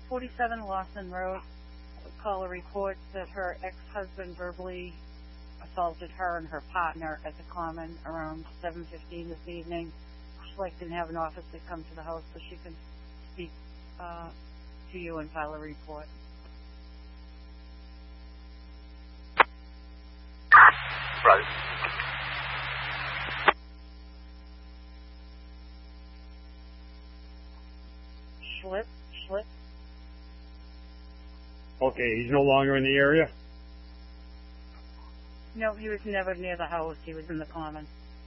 47 Lawson Road. Caller reports that her ex-husband verbally assaulted her and her partner at the Common around 7:15 this evening. She'd like to have an officer come to the house so she can speak to you and file a report. Right. Schlitz. Okay, he's no longer in the area? No, he was never near the house. He was in the Common.